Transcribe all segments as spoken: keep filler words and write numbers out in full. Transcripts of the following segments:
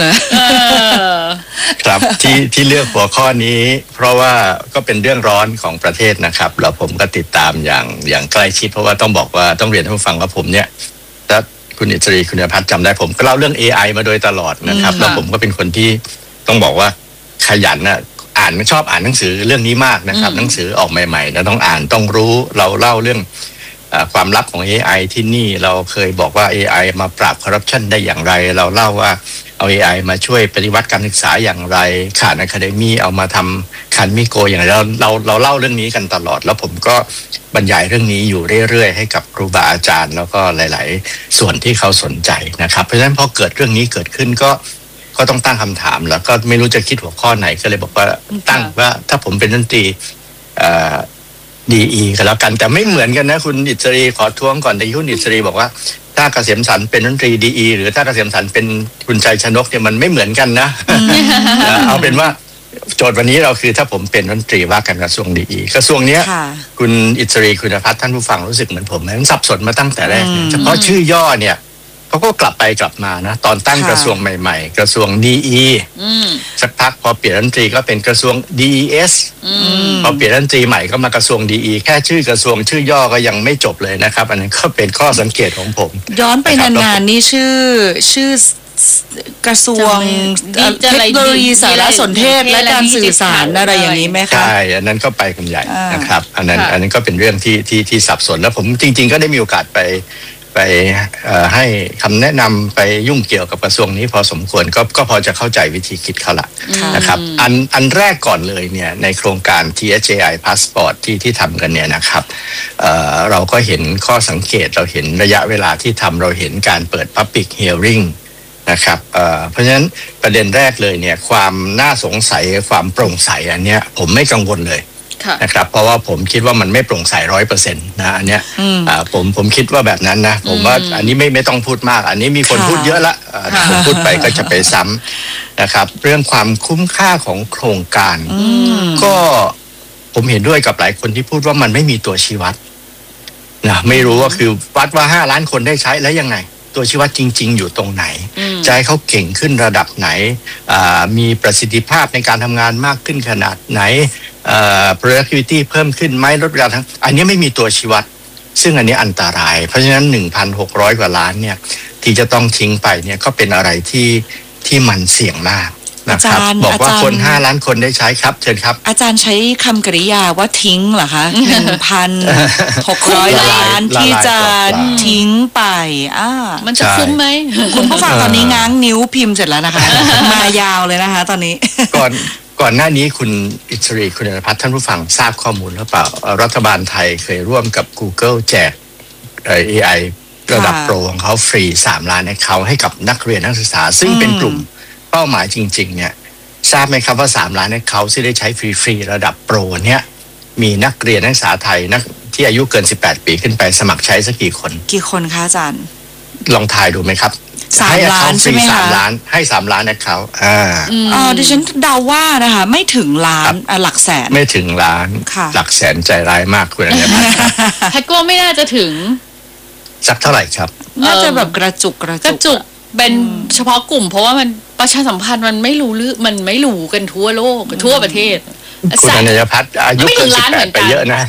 ครับที่ที่เลือกหัวข้อนี้เพราะว่าก็เป็นเรื่องร้อนของประเทศนะครับแล้วผมก็ติดตามอย่างอย่างใกล้ชิดเพราะว่าต้องบอกว่าต้องเรียนให้ผู้ฟังว่าผมเนี่ยถ้าคุณอิสรีคุณพัฒน์จำได้ผมก็เล่าเรื่อง เอ ไอ มาโดยตลอดนะครับแล้วผมก็เป็นคนที่ต้องบอกว่าขยันนะอ่านชอบอ่านหนังสือเรื่องนี้มากนะครับหนังสือออกใหม่ๆนะต้องอ่านต้องรู้เราเล่าเรื่องความลับของ เอ ไอ ที่นี่เราเคยบอกว่า เอ ไอ มาปราบคอร์รัปชันได้อย่างไรเราเล่าว่าเอา เอ ไอ มาช่วยปฏิวัติการศึกษาอย่างไรข่านอะคาเดมี่เอามาทำคันมิโกอย่างไรเราเราเราเล่าเรื่องนี้กันตลอดแล้วผมก็บรรยายเรื่องนี้อยู่เรื่อยๆให้กับครูบาอาจารย์แล้วก็หลายๆส่วนที่เขาสนใจนะครับเพราะฉะนั้นพอเกิดเรื่องนี้เกิดขึ้นก็ก็ต้องตั้งคำถามแล้วก็ไม่รู้จะคิดหัวข้อไหนก็เลยบอกว่าตั้งว่าถ้าผมเป็นดนตรีดีอีก็แล้วกันแต่ไม่เหมือนกันนะคุณอิสรีขอท้วงก่อนแต่คุณอิสรีบอกว่าถ้าเกษมสันต์เป็นดนตรีดีอีหรือถ้าเกษมสันต์เป็นคุณชัยชนกเนี่ยมันไม่เหมือนกันนะ เอาเป็นว่าโจทย์วันนี้เราคือถ้าผมเป็นดนตรีว่าการกระทรวงดีอีกระทรวงเนี้ยคุณอิสรีคุณพัฒน์ท่านผู้ฟังรู้สึกเหมือนผมไหมมันสับสนมาตั้งแต่แรกเฉพาะชื่อย่อเนี่ยเขาก็กลับไปกลับมานะตอนตั้งกระทรวงใหม่ๆกระทรวงดีอีสักพักพอเปลี่ยนรัฐมนตรีก็เป็นกระทรวง ดี อี เอส พอเปลี่ยนรัฐมนตรีใหม่ก็มากระทรวง ดี อี แค่ชื่อกระทรวงชื่อย่อก็ยังไม่จบเลยนะครับอันนั้นก็เป็นข้อสังเกตของผมย้อนไปนานๆนี่ชื่อชื่อกระทรวงเทคโนโลยีสารสนเทศและการสื่อสารอะไรอย่างนี้ไหมคะใช่อันนั้นก็ไปกันใหญ่นะครับอันนั้นอันนั้นก็เป็นเรื่องที่ที่ที่สับสนแล้วผมจริงๆก็ได้มีโอกาสไปไปให้คำแนะนำไปยุ่งเกี่ยวกับกระทรวงนี้พอสมควรก็ก็พอจะเข้าใจวิธีคิดเขาละนะครับอันอันแรกก่อนเลยเนี่ยในโครงการ ที เอช เอ ไอ Passport ที่ที่ทำกันเนี่ยนะครับ เอ่อเราก็เห็นข้อสังเกตเราเห็นระยะเวลาที่ทำเราเห็นการเปิด Public Hearing นะครับเอ่อเพราะฉะนั้นประเด็นแรกเลยเนี่ยความน่าสงสัยความโปร่งใสอันเนี้ยผมไม่กังวลเลยนะครับเพราะว่าผมคิดว่ามันไม่โปร่งใสร้อยเปอร์เซ็นต์นะอันเนี้ยผมผมคิดว่าแบบนั้นนะผมว่าอันนี้ไม่ไม่ต้องพูดมากอันนี้มีคนพูดเยอะละผมพูดไปก็จะไปซ้ำนะครับเรื่องความคุ้มค่าของโครงการก็ผมเห็นด้วยกับหลายคนที่พูดว่ามันไม่มีตัวชี้วัดนะไม่รู้ว่าคือวัดว่าห้าล้านคนได้ใช้แล้วยังไงตัวชี้วัดจริงๆอยู่ตรงไหนจะให้เขาเก่งขึ้นระดับไหนมีประสิทธิภาพในการทำงานมากขึ้นขนาดไหนเอ่อ productivity เพิ่มขึ้นไหมลดเวลาทั้งอันนี้ไม่มีตัวชี้วัดซึ่งอันนี้อันตรายเพราะฉะนั้น หนึ่งพันหกร้อย กว่าล้านเนี่ยที่จะต้องทิ้งไปเนี่ยก็เป็นอะไรที่ที่มันเสี่ยงมากนะครับบอกว่าคนห้าล้านคนได้ใช้ครับเชิญครับอาจารย์ใช้คำกริยาว่าทิ้งเหรอคะ หนึ่งพันหกร้อย ล้านที่จะทิ้งไปอ่ามันจะคุ้มไหมคุณผู้ฟังตอนนี้ง้างนิ้วพิมพ์เสร็จแล้วนะคะมายาวเลยนะคะตอนนี้ก่อนก่อนหน้านี้คุณอิสรีคุณพัฒน์ท่านผู้ฟังทราบข้อมูลหรือเปล่ารัฐบาลไทยเคยร่วมกับ Google แจก เอ ไอ ระดับโปรของเขาฟรีสามล้านให้เขาให้กับนักเรียนนักศึกษาซึ่งเป็นกลุ่มเป้าหมายจริงๆเนี่ยทราบไหมครับว่าสามล้านให้เขาที่ได้ใช้ฟรีๆระดับโปรเนี่ยมีนักเรียนนักศึกษาไทยนักที่อายุเกินสิบแปดปีขึ้นไปสมัครใช้สักกี่คนกี่คนคะอาจารย์ลองทายดูไหมครับสามล้านใช่ไหมคะสามล้านให้สามล้านนะเขาอ่าอ๋อดิฉันเดาว่านะคะไม่ถึงล้านหลักแสนไม่ถึงล้านหลักแสนใจร้ายมากคุณอะไรมาแฮกก็ไม่น่าจะถึงสักเท่าไหร่ครับน่าจะแบบกระจุกกระจุกกระจุกเป็นเฉพาะกลุ่มเพราะว่ามันประชาสัมพันธ์มันไม่รู้หรือมันไม่รู้กันทั่วโลกทั่วประเทศคุณอนัญญพัฒน์อายุเกินสิบแปดไปเยอะนะ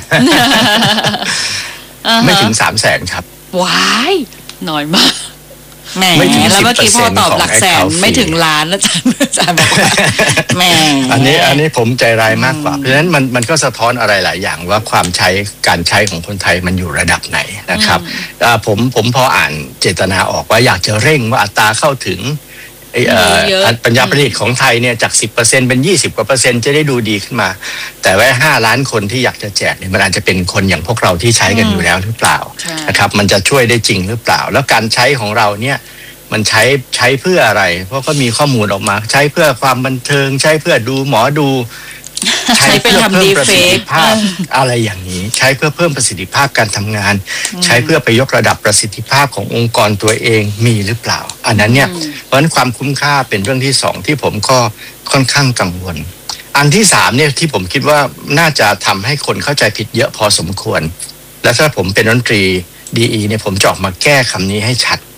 ไม่ถึงสามแสนครับว้ายน้อยมากแหมแล้วเมื่อกี้พอตอบหลักแสนไม่ถึงล้านแล้วอาจารย์อาจารย์บอกว่าแหมอันนี้อันนี้ผมใจร้ายมากกว่าเพราะฉะนั้นมันมันก็สะท้อนอะไรหลายอย่างว่าความใช้การใช้ของคนไทยมันอยู่ระดับไหนนะครับผมผมพออ่านเจตนาออกว่าอยากจะเร่งว่าอัตราเข้าถึงปัญญาประดิษฐ์ของไทยเนี่ยจาก สิบเปอร์เซ็นต์ เป็นยี่สิบกว่าเปอร์เซ็นต์จะได้ดูดีขึ้นมาแต่ว่าห้าล้านคนที่อยากจะแจกเนี่ยมันอาจจะเป็นคนอย่างพวกเราที่ใช้กันอยู่แล้วหรือเปล่านะครับมันจะช่วยได้จริงหรือเปล่าแล้วการใช้ของเราเนี่ยมันใช้ใช้เพื่ออะไรเพราะก็มีข้อมูลออกมาใช้เพื่อความบันเทิงใช้เพื่อดูหมอดูใช้เพื่อเพิ่มประสิทธิภาพอะไรอย่างนี้ใช้เพื่อเพิ่มประสิทธิภาพการทำงานใช้เพื่อไปยกระดับประสิทธิภาพขององค์กรตัวเองมีหรือเปล่าอันนั้นเนี่ยเพราะฉะนั้นความคุ้มค่าเป็นเรื่องที่สองที่ผมก็ค่อนข้างกังวลอันที่สามเนี่ยที่ผมคิดว่าน่าจะทำให้คนเข้าใจผิดเยอะพอสมควรและถ้าผมเป็นรัฐมนตรีดีอีเนี่ยผมจะออกมาแก้คำนี้ให้ชัด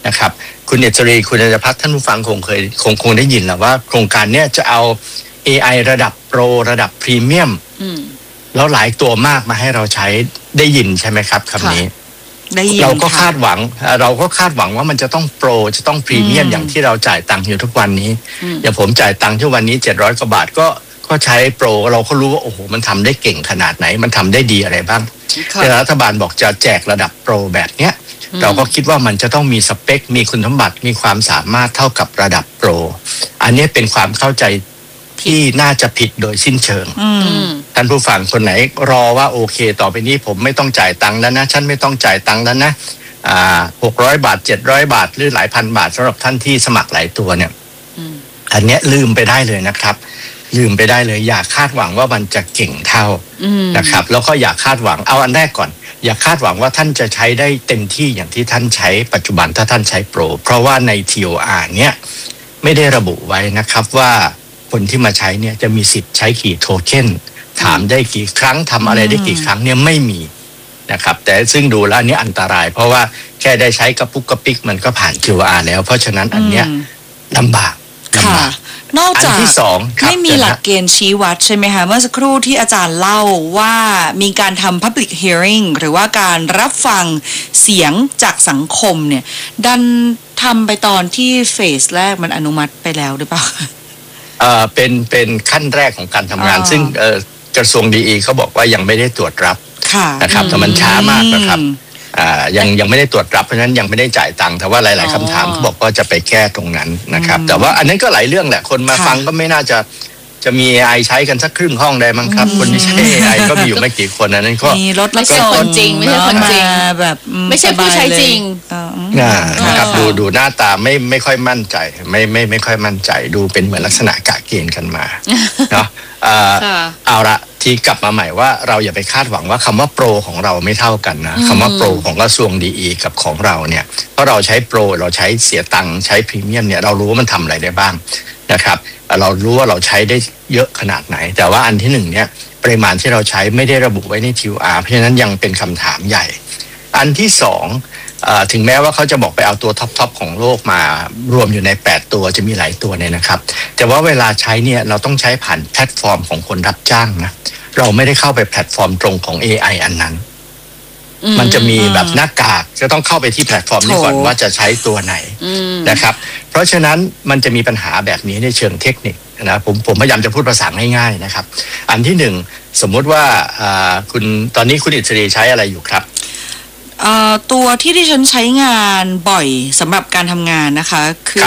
นะครับคุณเอจรีคุณอัญพัฒน์ท่านผู้ฟังคงเคยคงคงได้ยินแล้วว่าโครงการเนี้ยจะเอา เอ ไอ ระดับโปรระดับพรีเมียมแล้วหลายตัวมากมาให้เราใช้ได้ยินใช่ไหมครับคำนี้เราก็คาดหวังเราก็คาดหวังว่ามันจะต้องโปรจะต้องพรีเมียมอย่างที่เราจ่ายตังค์อยู่ทุกวันนี้อย่างผมจ่ายตังค์ที่วันนี้เจ็ดร้อยกว่าบาทก็ก็ใช้โปรเราก็รู้ว่าโอ้โหมันทำได้เก่งขนาดไหนมันทำได้ดีอะไรบ้างแต่รัฐบาลบอกจะแจกระดับโปรแบบเนี้ยเราก็คิดว่ามันจะต้องมีสเปคมีคุณสมบัติมีความสามารถเท่ากับระดับโปรอันนี้เป็นความเข้าใจที่น่าจะผิดโดยสิ้นเชิงท่านผู้ฟังคนไหนรอว่าโอเคต่อไปนี้ผมไม่ต้องจ่ายตังค์แล้วนะฉันไม่ต้องจ่ายตังค์แล้วนะอ่าหกร้อยบาทเจ็ดร้อยบาทหรือหลายพันบาทสำหรับท่านที่สมัครหลายตัวเนี่ยอันเนี้ยลืมไปได้เลยนะครับลืมไปได้เลยอย่าคาดหวังว่ามันจะเก่งเท่านะครับแล้วก็อย่าคาดหวังเอาอันแรกก่อนอย่าคาดหวังว่าท่านจะใช้ได้เต็มที่อย่างที่ท่านใช้ปัจจุบันถ้าท่านใช้โปรเพราะว่าใน ที โอ อาร์ เนี่ยไม่ได้ระบุไว้นะครับว่าคนที่มาใช้เนี่ยจะมีสิทธิ์ใช้กี่โทเค็นถามได้กี่ครั้งทำอะไรได้กี่ครั้งเนี่ยไม่มีนะครับแต่ซึ่งดูแล้วนี่อันตรายเพราะว่าแค่ได้ใช้กระปุกกระปิกมันก็ผ่าน ที โอ อาร์ แล้วเพราะฉะนั้นอันเนี้ยลำบากค่ะนอกจากไม่มีหลักเกณฑ์ชี้วัดใช่ไหมคะเมื่อสักครู่ที่อาจารย์เล่าว่ามีการทำ public hearing หรือว่าการรับฟังเสียงจากสังคมเนี่ยดันทำไปตอนที่เฟสแรกมันอนุมัติไปแล้วหรือเปล่าเอ่อเป็นเป็นขั้นแรกของการทำงานซึ่งเอ่อกระทรวงดีอีเขาบอกว่ายังไม่ได้ตรวจรับนะครับแต่มันช้ามากนะครับอ่ายังยังไม่ได้ตรวจรับเพราะฉะนั้นยังไม่ได้จ่ายตังค์แต่ว่าหลายๆคำถามเขาบอกว่าจะไปแก้ตรงนั้นนะครับแต่ว่าอันนั้นก็หลายเรื่องแหละคนมาฟังก็ไม่น่าจะจะมี เอ ไอ ใช้กันสักครึ่งห้องได้มั้งครับคนที่ใช้ เอ ไอ ก็มีอยู่ไม่กี่คนอันนั้นก็มีรถไม่ใช่คนจริงไม่ใช่คนจริงแบบไม่ใช่ผู้ใช้จริงนะครับดูดูหน้าตาไม่ไม่ค่อยมั่นใจไม่ไม่ไม่ค่อยมั่นใจดูเป็นเหมือนลักษณะกะเกณฑ์กันมาเนาะเอาละที่กลับมาใหม่ว่าเราอย่าไปคาดหวังว่าคำว่าโปรของเราไม่เท่ากันนะคำว่าโปรของกระทรวงดีอีกับของเราเนี่ยเพราะเราใช้โปรเราใช้เสียตังค์ใช้พรีเมียมเนี่ยเรารู้ว่ามันทำอะไรได้บ้างนะครับเรารู้ว่าเราใช้ได้เยอะขนาดไหนแต่ว่าอันที่หนึ่งเนี่ยปริมาณที่เราใช้ไม่ได้ระบุไว้ใน ที โอ อาร์ เพราะฉะนั้นยังเป็นคำถามใหญ่อันที่สองถึงแม้ว่าเขาจะบอกไปเอาตัวท็อปๆของโลกมารวมอยู่ในแปดตัวจะมีหลายตัวเนี่ยนะครับแต่ว่าเวลาใช้เนี่ยเราต้องใช้ผ่านแพลตฟอร์มของคนรับจ้างนะเราไม่ได้เข้าไปแพลตฟอร์มตรงของ เอ ไอ อันนั้นมันจะมีแบบหน้ากากจะต้องเข้าไปที่แพลตฟอร์มนี้ก่อนว่าจะใช้ตัวไหนนะครับเพราะฉะนั้นมันจะมีปัญหาแบบนี้ในเชิงเทคนิคนะผมผมพยายามจะพูดภาษาง่ายๆนะครับอันที่หนึ่งสมมุติว่าคุณตอนนี้คุณอิสรีใช้อะไรอยู่ครับตัวที่ดิฉันใช้งานบ่อยสำหรับการทำงานนะคะคือ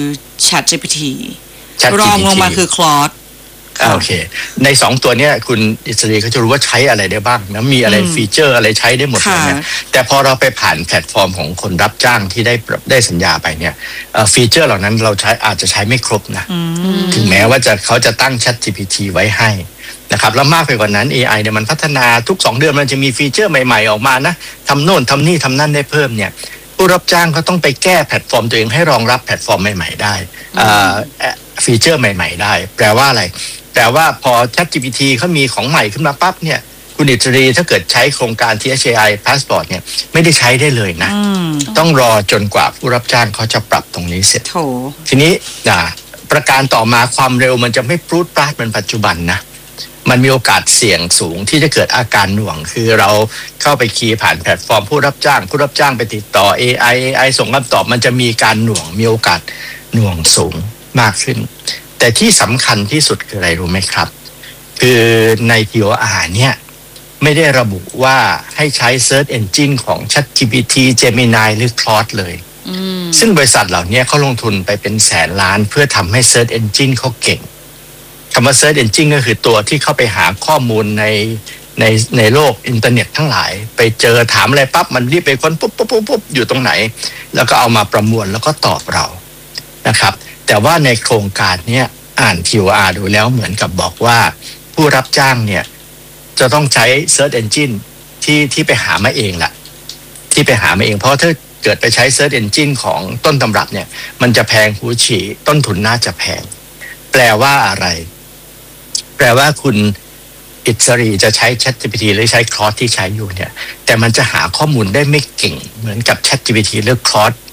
ChatGPT รองลงมาคือ Claude โอเคในสองตัวเนี้ยคุณอิสรีเขาจะรู้ว่าใช้อะไรได้บ้างนะมีอะไรฟีเจอร์อะไรใช้ได้หมดเลยนะแต่พอเราไปผ่านแพลตฟอร์มของคนรับจ้างที่ได้ได้สัญญาไปเนี่ยฟีเจอร์เหล่านั้นเราใช้อาจจะใช้ไม่ครบนะถึงแม้ว่าจะเขาจะตั้ง ChatGPT ไว้ให้นะครับแล้วมากไปกว่านั้น เอ ไอ เนี่ยมันพัฒนาทุกสองเดือนมันจะมีฟีเจอร์ใหม่ๆออกมานะทำโน่นทำนี่ทำนั่นได้เพิ่มเนี่ยผู้รับจ้างก็ต้องไปแก้แพลตฟอร์มตัวเองให้รองรับแพลตฟอร์มใหม่ๆได้ฟีเจอร์ใหม่ๆได้แปลว่าอะไรแปลว่าพอ ChatGPT เขามีของใหม่ขึ้นมาปั๊บเนี่ยคุณอิสรีถ้าเกิดใช้โครงการ ที เอช เอ ไอ Passport เนี่ยไม่ได้ใช้ได้เลยนะต้องรอจนกว่าผู้รับจ้างเขาจะปรับตรงนี้เสร็จทีนี้ประการต่อมาความเร็วมันจะไม่ปรูดปราดเหมือนปัจจุบันนะมันมีโอกาสเสี่ยงสูงที่จะเกิดอาการหน่วงคือเราเข้าไปคีย์ผ่านแพลตฟอร์มผู้รับจ้างผู้รับจ้างไปติดต่อ เอ ไอ เอ ไอ ส่งคำตอบมันจะมีการหน่วงมีโอกาสหน่วงสูงมากขึ้นแต่ที่สำคัญที่สุดคืออะไรรู้ไหมครับคือใน ที โอ อาร์ เนี่ยไม่ได้ระบุว่าให้ใช้ Search Engine ของ ChatGPT Gemini หรือ Claude เลยซึ่งบริษัทเหล่านี้เขาลงทุนไปเป็นแสนล้านเพื่อทำให้ Search Engine เขาเก่งคำว่า Search Engine ก็คือตัวที่เข้าไปหาข้อมูลในในในโลกอินเทอร์เน็ตทั้งหลายไปเจอถามอะไรปั๊บมันรีบไปค้นปุ๊บปุ๊บปุ๊บปุ๊บอยู่ตรงไหนแล้วก็เอามาประมวลแล้วก็ตอบเรานะครับแต่ว่าในโครงการนี้อ่าน ที โอ อาร์ ดูแล้วเหมือนกับบอกว่าผู้รับจ้างเนี่ยจะต้องใช้ Search Engine ที่ที่ไปหามาเองแหละที่ไปหามาเองเพราะถ้าเกิดไปใช้ Search Engine ของต้นตำรับเนี่ยมันจะแพงหูฉี่ต้นทุนน่าจะแพงแปลว่าอะไรแปลว่าคุณอิสรีจะใช้ ChatGPT หรือใช้ Claude ที่ใช้อยู่เนี่ยแต่มันจะหาข้อมูลได้ไม่เก่งเหมือนกับ ChatGPT หรือ Claude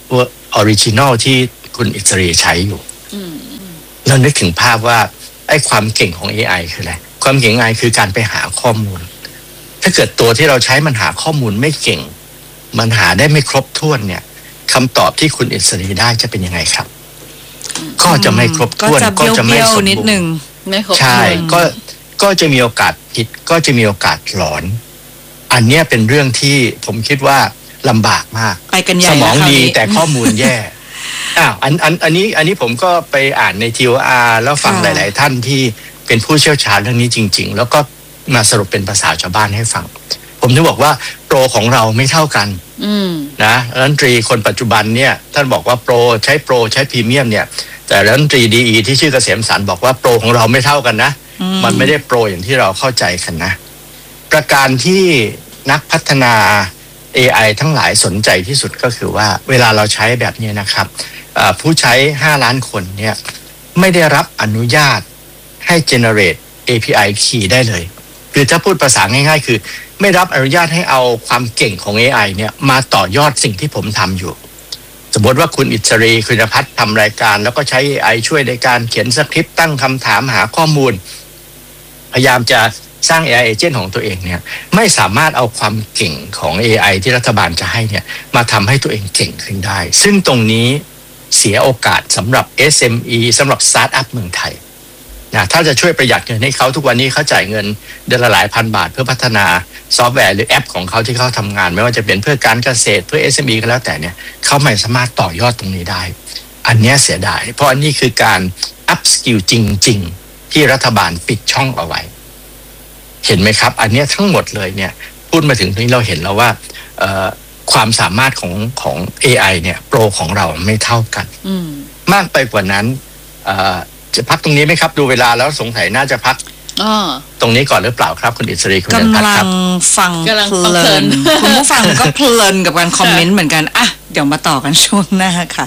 ออริจินอลที่คุณอิสรีใช้อยู่เรานึกถึงภาพว่าไอ้ความเก่งของ เอ ไอ คืออะไรความเก่ง เอ ไอ คือการไปหาข้อมูลถ้าเกิดตัวที่เราใช้มันหาข้อมูลไม่เก่งมันหาได้ไม่ครบถ้วนเนี่ยคำตอบที่คุณอิสรีได้จะเป็นยังไงครับก็จะไม่ครบถ้วนก็จะไม่สมบูรณ์ใช่ก็ก็จะมีโอกาสผิดก็จะมีโอกาสหลอนอันเนี้ยเป็นเรื่องที่ผมคิดว่าลำบากมากไปกันใหญ่สมองดีแต่ข้อมูลแย่อ้าวอันอันอันนี้อันนี้ผมก็ไปอ่านใน ที โอ อาร์ แล้วฟังหลายๆท่านที่เป็นผู้เชี่ยวชาญเรื่องนี้จริงๆแล้วก็มาสรุปเป็นภาษาชาวบ้านให้ฟังผมถึงบอกว่าโปรของเราไม่เท่ากันนะรัฐมนตรีคนปัจจุบันเนี่ยท่านบอกว่าโปรใช้โปรใช้พรีเมียมเนี่ยแต่รัฐมนตรีดีอีที่ชื่อเกษมสรรบอกว่าโปรของเราไม่เท่ากันนะมันไม่ได้โปรอย่างที่เราเข้าใจกันนะประการที่นักพัฒนา เอ ไอ ทั้งหลายสนใจที่สุดก็คือว่าเวลาเราใช้แบบนี้นะครับผู้ใช้ห้าล้านคนเนี่ยไม่ได้รับอนุญาตให้ generate เอ พี ไอ key ได้เลยคือถ้าพูดภาษาง่ายๆคือไม่รับอนุญาตให้เอาความเก่งของ เอ ไอ เนี่ยมาต่อยอดสิ่งที่ผมทำอยู่สมมติว่าคุณอิสรีคุณพัฒน์ทำรายการแล้วก็ใช้ เอ ไอ ช่วยในการเขียนสคริปต์ตั้งคำถามหาข้อมูลพยายามจะสร้าง เอ ไอ agent ของตัวเองเนี่ยไม่สามารถเอาความเก่งของ เอ ไอ ที่รัฐบาลจะให้เนี่ยมาทำให้ตัวเองเก่งขึ้นได้ซึ่งตรงนี้เสียโอกาสสำหรับ เอส เอ็ม อี สำหรับสตาร์ทอัพเมืองไทยนะถ้าจะช่วยประหยัดเงินให้เขาทุกวันนี้เขาจ่ายเงินเดือนละหลายพันบาทเพื่อพัฒนาซอฟต์แวร์หรือแอปของเขาที่เขาทำงานไม่ว่าจะเป็นเพื่อการเกษตรเพื่อ เอส เอ็ม อี ก็แล้วแต่เนี่ยเขาไม่สามารถต่อยอดตรงนี้ได้อันนี้เสียดายเพราะอันนี้คือการอัพสกิลจริงๆที่รัฐบาลปิดช่องเอาไว้เห็นไหมครับอันนี้ทั้งหมดเลยเนี่ยพูดมาถึงตรงนี้เราเห็นแล้วว่าความสามารถของของ เอ ไอ เนี่ยโปรของเราไม่เท่ากันมากไปกว่านั้นจะพักตรงนี้ไหมครับดูเวลาแล้วสงสัยน่าจะพักตรงนี้ก่อนหรือเปล่าครับคุณอิสรีคุณกำลังฟังเพลินคุณผู้ฟังก็เพลินกับการคอมเมนต์เหมือนกันอ่ะเดี๋ยวมาต่อกันช่วงหน้าค่ะ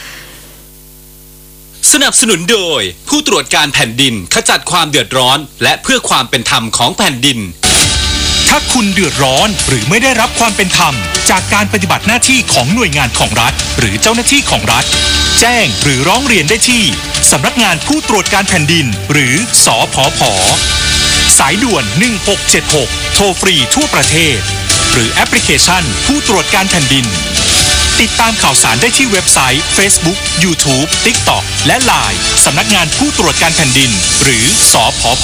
สนับสนุนโดยผู้ตรวจการแผ่นดินขจัดความเดือดร้อนและเพื่อความเป็นธรรมของแผ่นดินถ้าคุณเดือดร้อนหรือไม่ได้รับความเป็นธรรมจากการปฏิบัติหน้าที่ของหน่วยงานของรัฐหรือเจ้าหน้าที่ของรัฐแจ้งหรือร้องเรียนได้ที่สำนักงานผู้ตรวจการแผ่นดินหรือสผผ.สายด่วนหนึ่งหกเจ็ดหกโทรฟรีทั่วประเทศหรือแอปพลิเคชันผู้ตรวจการแผ่นดินติดตามข่าวสารได้ที่เว็บไซต์ Facebook YouTube TikTok และ ไลน์ สำนักงานผู้ตรวจการแผ่นดินหรือสผผ.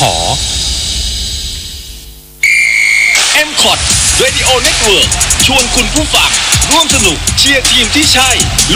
เอ็ม คอท Radio Network ชวนคุณผู้ฟังร่วมสนุกเชียร์ทีมที่ใช่